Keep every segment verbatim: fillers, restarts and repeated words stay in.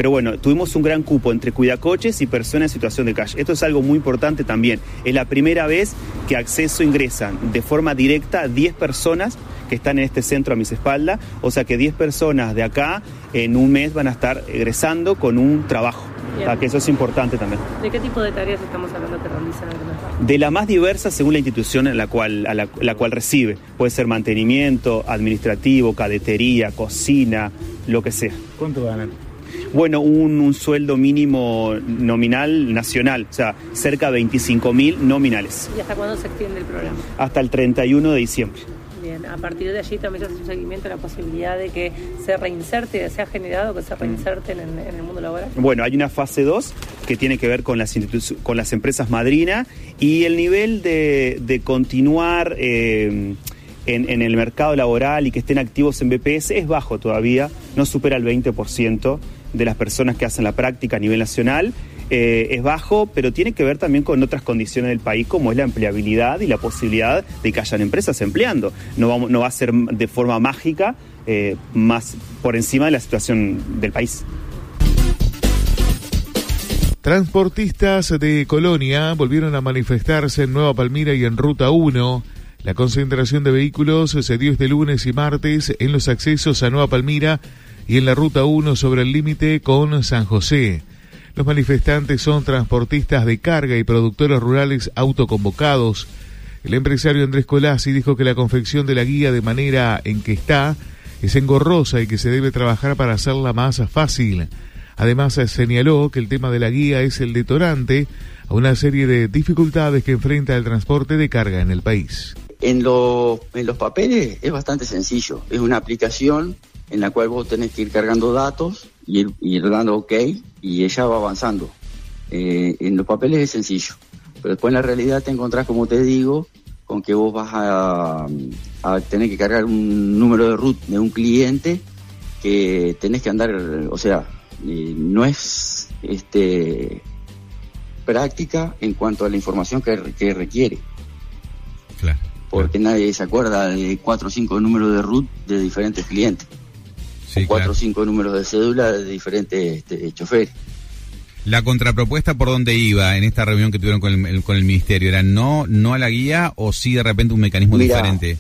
Pero bueno, tuvimos un gran cupo entre cuidacoches y personas en situación de calle. Esto es algo muy importante también. Es la primera vez que Acceso ingresan de forma directa diez personas que están en este centro a mis espaldas, o sea que diez personas de acá en un mes van a estar egresando con un trabajo. O sea, que eso es importante también. ¿De qué tipo de tareas estamos hablando que realizan en el mercado? De la más diversa según la institución en la cual, a la, la cual recibe. Puede ser mantenimiento, administrativo, cadetería, cocina, lo que sea. ¿Cuánto ganan? Bueno, un, un sueldo mínimo nominal nacional, o sea, cerca de veinticinco mil nominales. ¿Y hasta cuándo se extiende el programa? Hasta el treinta y uno de diciembre. Bien, a partir de allí también se hace un seguimiento a la posibilidad de que se reinserte, se ha generado que se reinserten en, en el mundo laboral. Bueno, hay una fase dos que tiene que ver con las, institu- con las empresas madrina y el nivel de, de continuar eh, en, en el mercado laboral y que estén activos en B P S es bajo todavía, no supera el veinte por ciento de las personas que hacen la práctica a nivel nacional. Eh, es bajo, pero tiene que ver también con otras condiciones del país, como es la empleabilidad y la posibilidad de que hayan empresas empleando. No, vamos, no va a ser de forma mágica, eh, más por encima de la situación del país. Transportistas de Colonia volvieron a manifestarse en Nueva Palmira y en Ruta uno. La concentración de vehículos se dio este lunes y martes en los accesos a Nueva Palmira y en la Ruta uno sobre el límite con San José. Los manifestantes son transportistas de carga y productores rurales autoconvocados. El empresario Andrés Colassi dijo que la confección de la guía de manera en que está es engorrosa y que se debe trabajar para hacerla más fácil. Además, señaló que el tema de la guía es el detonante a una serie de dificultades que enfrenta el transporte de carga en el país. En, lo, en los papeles es bastante sencillo. Es una aplicación en la cual vos tenés que ir cargando datos y ir, ir dando OK y ella va avanzando. Eh, en los papeles es sencillo, pero después en la realidad te encontrás, como te digo, con que vos vas a, a tener que cargar un número de root de un cliente que tenés que andar, o sea, eh, no es este práctica en cuanto a la información que, que requiere. Claro. Porque claro. Nadie se acuerda de cuatro o cinco números de root de diferentes clientes. Sí, cuatro o claro. cinco números de cédula de diferentes este, choferes. La contrapropuesta, ¿por dónde iba en esta reunión que tuvieron con el, con el ministerio? ¿Era no no a la guía o sí de repente un mecanismo Mirá, diferente?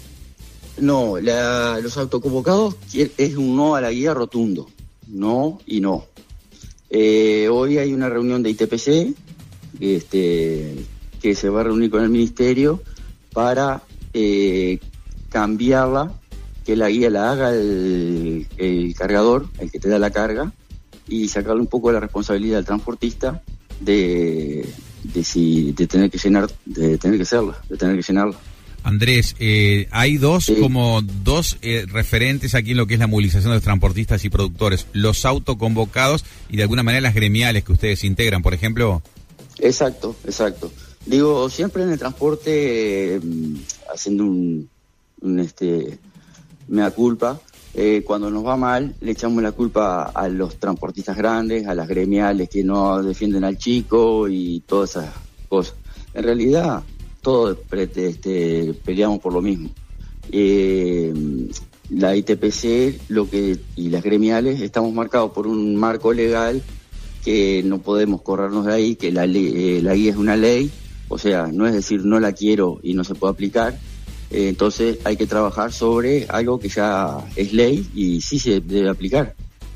No, la, los autoconvocados es un no a la guía rotundo. No y no. Eh, hoy hay una reunión de I T P C este, que se va a reunir con el ministerio para eh, cambiarla, que la guía la haga el, el cargador, el que te da la carga, y sacarle un poco de la responsabilidad al transportista de, de si de tener que llenar, de tener que hacerla, de tener que llenarla. Andrés, eh, hay dos sí. como dos eh, referentes aquí en lo que es la movilización de los transportistas y productores, los autoconvocados y de alguna manera las gremiales que ustedes integran, por ejemplo. Exacto, exacto. Digo, siempre en el transporte, eh, haciendo un, un este mea culpa, eh, cuando nos va mal le echamos la culpa a los transportistas grandes, a las gremiales que no defienden al chico y todas esas cosas. En realidad todos este, peleamos por lo mismo. Eh, la I T P C lo que y las gremiales estamos marcados por un marco legal que no podemos corrernos de ahí, que la, ley, eh, la guía es una ley, o sea, no es decir no la quiero y no se puede aplicar. Eh, entonces hay que trabajar sobre algo que ya es ley y sí se debe aplicar.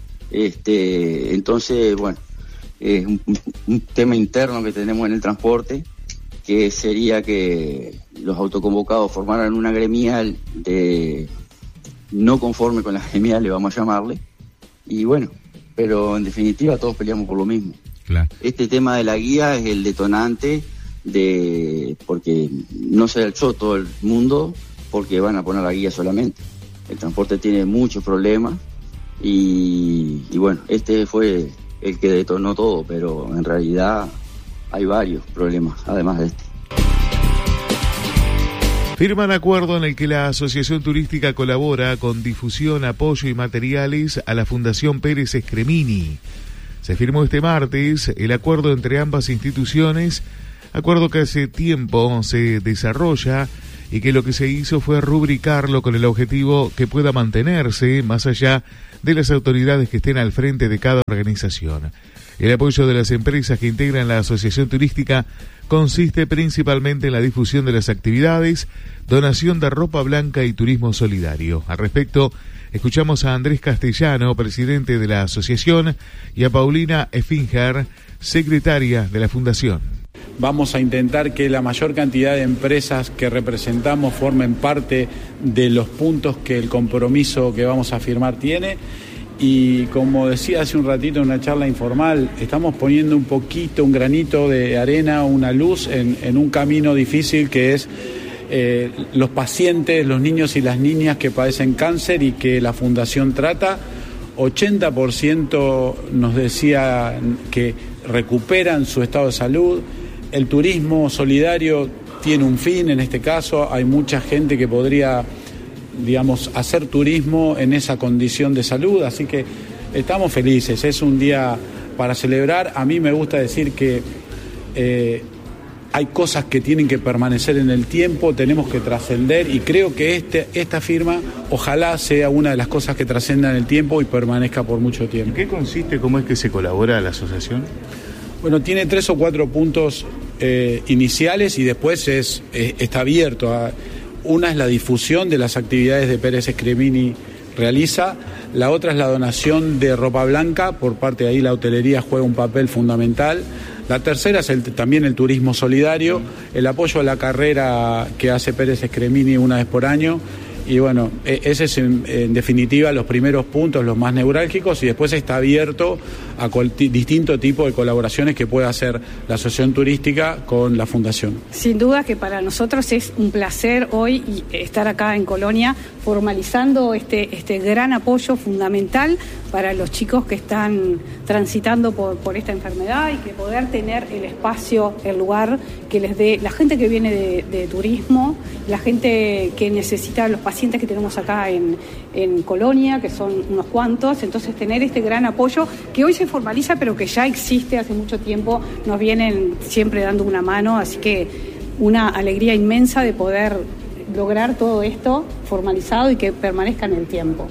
Este, entonces, bueno, es un, un tema interno que tenemos en el transporte, que sería que los autoconvocados formaran una gremial de no conforme con la gremial, le vamos a llamarle, y bueno, pero en definitiva todos peleamos por lo mismo. Claro. Este tema de la guía es el detonante de porque no se alzó todo el mundo porque van a poner la guía solamente. El transporte tiene muchos problemas y, y bueno, este fue el que detonó todo, pero en realidad hay varios problemas además de este. Firman acuerdo en el que la Asociación Turística colabora con difusión, apoyo y materiales a la Fundación Pérez Escremini. Se firmó este martes el acuerdo entre ambas instituciones, acuerdo que hace tiempo se desarrolla y que lo que se hizo fue rubricarlo con el objetivo que pueda mantenerse más allá de las autoridades que estén al frente de cada organización. El apoyo de las empresas que integran la asociación turística consiste principalmente en la difusión de las actividades, donación de ropa blanca y turismo solidario. Al respecto, escuchamos a Andrés Castellano, presidente de la asociación, y a Paulina Effinger, secretaria de la fundación. Vamos a intentar que la mayor cantidad de empresas que representamos formen parte de los puntos que el compromiso que vamos a firmar tiene. Y como decía hace un ratito en una charla informal, estamos poniendo un poquito, un granito de arena, una luz en, en un camino difícil que es eh, los pacientes, los niños y las niñas que padecen cáncer y que la Fundación trata. ochenta por ciento nos decía que recuperan su estado de salud. El turismo solidario tiene un fin en este caso. Hay mucha gente que podría, digamos, hacer turismo en esa condición de salud, así que estamos felices, es un día para celebrar. A mí me gusta decir que eh, hay cosas que tienen que permanecer en el tiempo, tenemos que trascender y creo que este, esta firma ojalá sea una de las cosas que trascienda en el tiempo y permanezca por mucho tiempo. ¿En qué consiste, cómo es que se colabora la asociación? Bueno, tiene tres o cuatro puntos eh, iniciales y después es, eh, está abierto a... Una es la difusión de las actividades de Pérez Scremini realiza, la otra es la donación de ropa blanca, por parte de ahí la hotelería juega un papel fundamental, la tercera es el, también el turismo solidario, el apoyo a la carrera que hace Pérez Scremini una vez por año, y bueno, ese es en, en definitiva los primeros puntos, los más neurálgicos, y después está abierto a distinto tipo de colaboraciones que pueda hacer la asociación turística con la fundación. Sin duda que para nosotros es un placer hoy estar acá en Colonia formalizando este, este gran apoyo fundamental para los chicos que están transitando por, por esta enfermedad y que poder tener el espacio, el lugar que les dé la gente que viene de, de turismo, la gente que necesita, los pacientes que tenemos acá en, en Colonia, que son unos cuantos, entonces tener este gran apoyo que hoy se formaliza pero que ya existe hace mucho tiempo, nos vienen siempre dando una mano, así que una alegría inmensa de poder lograr todo esto formalizado y que permanezca en el tiempo.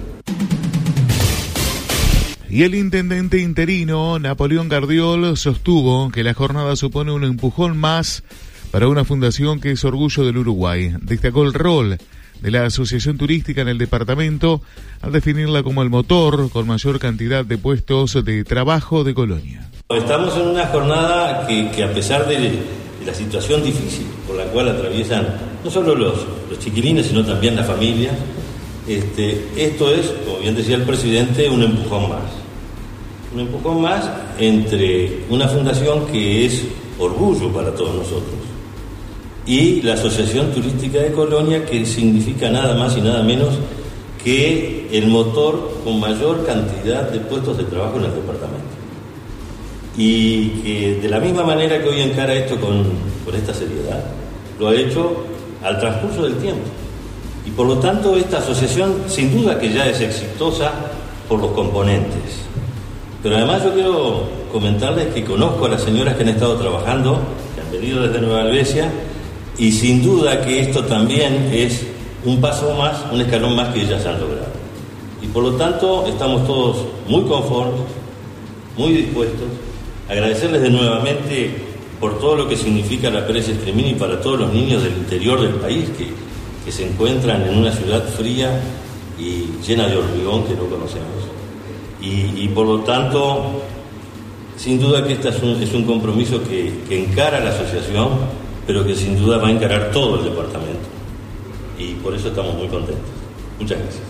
Y el intendente interino, Napoleón Gardiol, sostuvo que la jornada supone un empujón más para una fundación que es orgullo del Uruguay. Destacó el rol de la asociación turística en el departamento al definirla como el motor con mayor cantidad de puestos de trabajo de Colonia. Estamos en una jornada que, que a pesar de, de la situación difícil por la cual atraviesan no solo los, los chiquilines, sino también la familia, este, esto es, como bien decía el presidente, un empujón más. Un empujón más entre una fundación que es orgullo para todos nosotros y la Asociación Turística de Colonia, que significa nada más y nada menos que el motor con mayor cantidad de puestos de trabajo en el departamento. Y que de la misma manera que hoy encara esto con, con esta seriedad, lo ha hecho al transcurso del tiempo. Y por lo tanto esta asociación sin duda que ya es exitosa por los componentes. Pero además yo quiero comentarles que conozco a las señoras que han estado trabajando, que han venido desde Nueva Albesia, y sin duda que esto también es un paso más, un escalón más que ellas han logrado. Y por lo tanto estamos todos muy conformes, muy dispuestos, agradecerles de nuevamente por todo lo que significa la Pérez Scremini para todos los niños del interior del país que, que se encuentran en una ciudad fría y llena de hormigón que no conocemos. Y, y por lo tanto, sin duda que este es un, es un compromiso que, que encara la asociación, pero que sin duda va a encarar todo el departamento. Y por eso estamos muy contentos. Muchas gracias.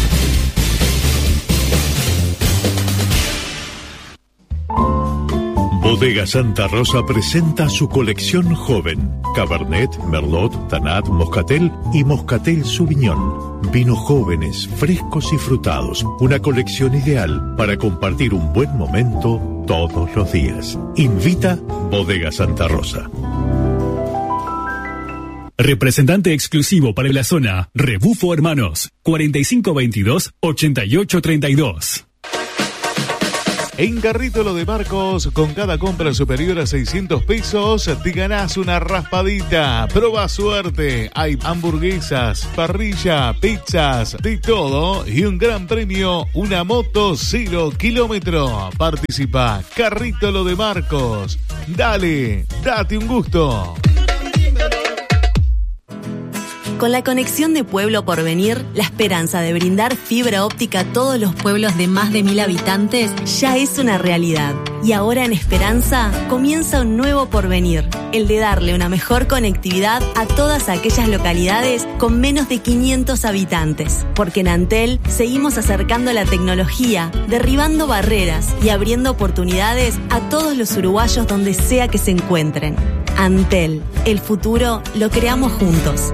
Bodega Santa Rosa presenta su colección joven. Cabernet, Merlot, Tanat, Moscatel y Moscatel Sauvignon. Vinos jóvenes, frescos y frutados. Una colección ideal para compartir un buen momento todos los días. Invita Bodega Santa Rosa. Representante exclusivo para la zona, Rebufo Hermanos, cuarenta y cinco veintidós, ochenta y ocho treinta y dos. En Carrito Lo de Marcos, con cada compra superior a seiscientos pesos, te ganás una raspadita. Proba suerte. Hay hamburguesas, parrilla, pizzas, de todo. Y un gran premio, una moto cero kilómetro. Participa, Carrito Lo de Marcos. Dale, date un gusto. Con la conexión de Pueblo Porvenir, la esperanza de brindar fibra óptica a todos los pueblos de más de mil habitantes ya es una realidad. Y ahora en Esperanza comienza un nuevo porvenir, el de darle una mejor conectividad a todas aquellas localidades con menos de quinientos habitantes. Porque en Antel seguimos acercando la tecnología, derribando barreras y abriendo oportunidades a todos los uruguayos donde sea que se encuentren. Antel, el futuro lo creamos juntos.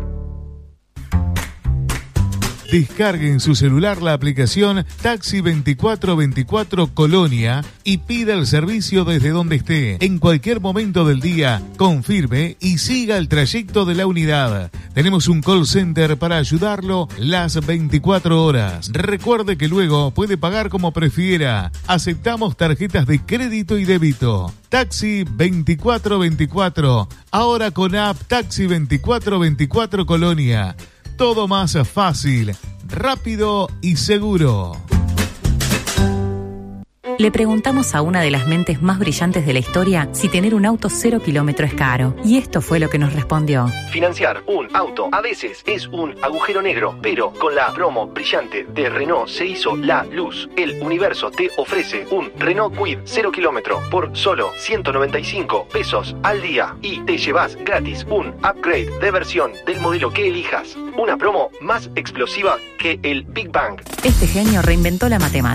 Descargue en su celular la aplicación Taxi veinticuatro veinticuatro Colonia y pida el servicio desde donde esté, en cualquier momento del día. Confirme y siga el trayecto de la unidad. Tenemos un call center para ayudarlo las veinticuatro horas. Recuerde que luego puede pagar como prefiera. Aceptamos tarjetas de crédito y débito. Taxi veinticuatro veinticuatro, ahora con app Taxi veinticuatro veinticuatro Colonia. Todo más fácil, rápido y seguro. Le preguntamos a una de las mentes más brillantes de la historia si tener un auto cero kilómetro es caro. Y esto fue lo que nos respondió. Financiar un auto a veces es un agujero negro, pero con la promo brillante de Renault se hizo la luz. El universo te ofrece un Renault Kwid cero kilómetro por solo ciento noventa y cinco pesos al día y te llevas gratis un upgrade de versión del modelo que elijas. Una promo más explosiva que el Big Bang. Este genio reinventó la matemática.